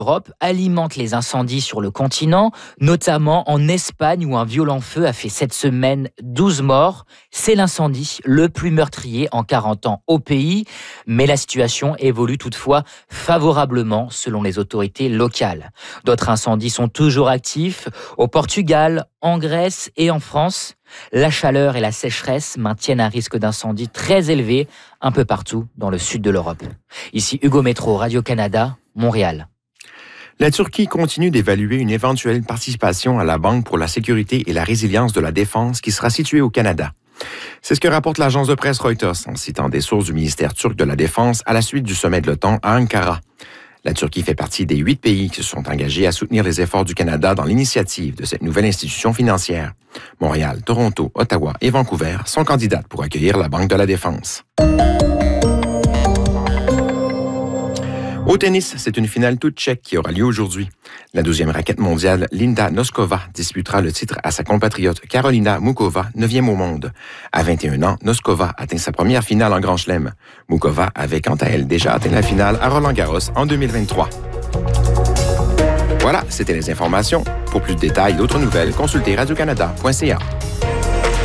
L'Europe alimente les incendies sur le continent, notamment en Espagne où un violent feu a fait cette semaine 12 morts. C'est l'incendie le plus meurtrier en 40 ans au pays, mais la situation évolue toutefois favorablement selon les autorités locales. D'autres incendies sont toujours actifs au Portugal, en Grèce et en France. La chaleur et la sécheresse maintiennent un risque d'incendie très élevé un peu partout dans le sud de l'Europe. Ici Hugo Métro, Radio-Canada, Montréal. La Turquie continue d'évaluer une éventuelle participation à la Banque pour la sécurité et la résilience de la défense qui sera située au Canada. C'est ce que rapporte l'agence de presse Reuters en citant des sources du ministère turc de la Défense à la suite du sommet de l'OTAN à Ankara. La Turquie fait partie des 8 pays qui se sont engagés à soutenir les efforts du Canada dans l'initiative de cette nouvelle institution financière. Montréal, Toronto, Ottawa et Vancouver sont candidates pour accueillir la Banque de la Défense. Au tennis, c'est une finale toute tchèque qui aura lieu aujourd'hui. La 12e raquette mondiale, Linda Noskova, disputera le titre à sa compatriote Karolina Mukova, 9e au monde. À 21 ans, Noskova atteint sa première finale en Grand Chelem. Mukova avait quant à elle déjà atteint la finale à Roland-Garros en 2023. Voilà, c'était les informations. Pour plus de détails et d'autres nouvelles, consultez radiocanada.ca.